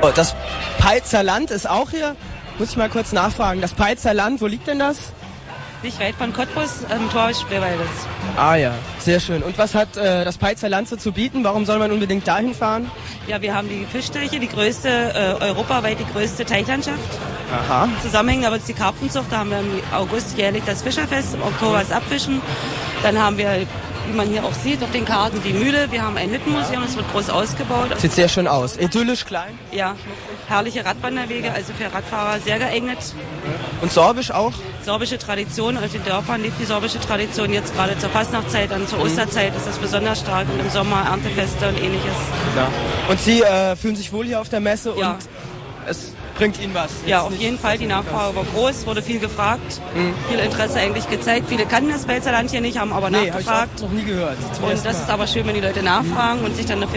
Oh, das Peitzer Land ist auch hier. Muss ich mal kurz nachfragen. Das Peitzer Land, wo liegt denn das? Nicht weit von Cottbus, Tor Spreewaldes. Ah ja, sehr schön. Und was hat das Peitzer Land so zu bieten? Warum soll man unbedingt dahin fahren? Ja, wir haben die Fischteiche, die größte, europaweit die größte Teichlandschaft. Aha. Zusammenhängen, aber das ist die Karpfenzucht. Da haben wir im August jährlich das Fischerfest, im Oktober das Abfischen. Dann haben wir, wie man hier auch sieht, auf den Karten die Mühle. Wir haben ein Hüttenmuseum, das wird groß ausgebaut. Sieht sehr schön aus. Idyllisch klein. Ja, herrliche Radwanderwege, also für Radfahrer sehr geeignet. Und sorbisch auch? Sorbische Tradition, auf den Dörfern lebt die sorbische Tradition. Jetzt gerade zur Fastnachtzeit, dann zur Osterzeit ist das besonders stark und im Sommer Erntefeste und ähnliches. Ja. Und Sie fühlen sich wohl hier auf der Messe ja. Und es bringt Ihnen was? Ja, auf jeden Fall. Die Nachfrage war groß, wurde viel gefragt, viel Interesse eigentlich gezeigt. Viele kannten das Pfälzer Land hier nicht, haben aber nachgefragt. Hab ich auch noch nie gehört. Und das ist aber schön, wenn die Leute nachfragen und sich dann dafür